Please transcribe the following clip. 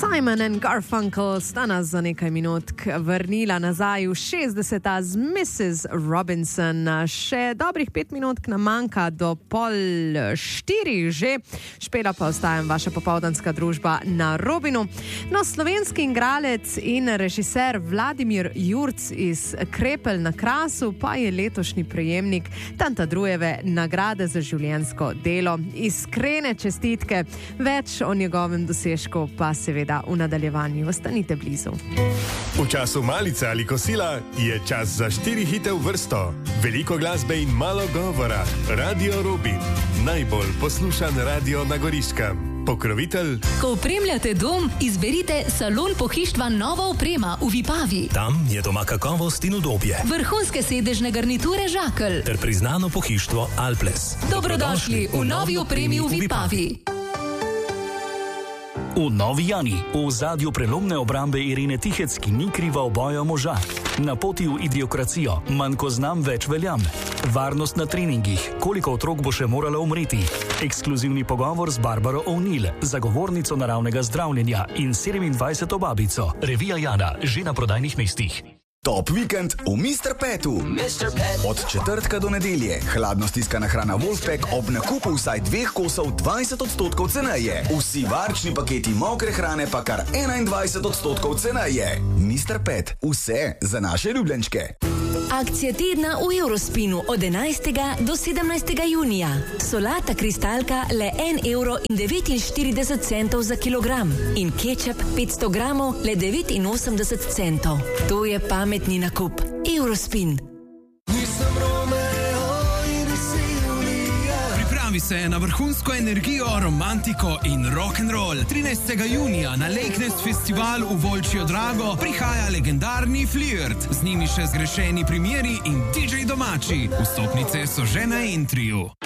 Simon and Garfunkel sta nas za nekaj minutk vrnila nazaj v 60. z Mrs. Robinson. Še dobrih 5 minutk nam manjka do 3:30 že. Špela pa ostajam vaša popoldanska družba na Robinu. No, slovenski igralec in režiser Vladimir Jurc iz Krepelj na Krasu pa je letošnji prejemnik Tantadrujeve nagrade za življenjsko delo. Iskrene čestitke, več o njegovem dosežku pa seveda v nadaljevanju. Ostanite blizu. V času malice ali kosila je čas za 4 hite v vrsto. Veliko glasbe in malo govora. Radio Robin. Najbolj poslušan radio na Goriškem. Pokrovitelj. Ko opremljate dom, izberite Salon pohištva Nova oprema v Vipavi. Tam je doma kakovost in udobje. Vrhunske sedežne garniture Žakelj. Ter priznano pohištvo Alples. Dobrodošli v novi opremi v Vipavi. V Novi Jani, v ozadju prelomne obrambe Irene Tihec, ki ni kriva oboja moža. Na poti v idiokracijo, manj ko znam, več veljam. Varnost na treningih, koliko otrok bo še moralo umreti. Ekskluzivni pogovor z Barbaro O'Neill, zagovornico naravnega zdravljenja in 27. babico. Revija Jana, že na prodajnih mestih. Top vikend v Mr. Petu. Od četrtka do nedelje. Hladno stiskana hrana Wolfpack ob nakupu vsaj 2 kosov 20% ceneje. Vsi varčni paketi mokre hrane pa kar 21% ceneje. Mr. Pet. Vse za naše ljubljenčke. Akcija tedna v Eurospinu od 11. do 17. junija. Solata kristalka le 1,49 € za kilogram in kečap 500 gramov le 89 centov. To je pametni nakup. Eurospin. Pripravi se na vrhunsko energijo, romantiko in rock'n'roll. 13. junija na Lakeness Festival v Volčjo Drago prihaja legendarni Flirt. Z njimi še zgrešeni primeri in DJ domači. Vstopnice so že na Entriju.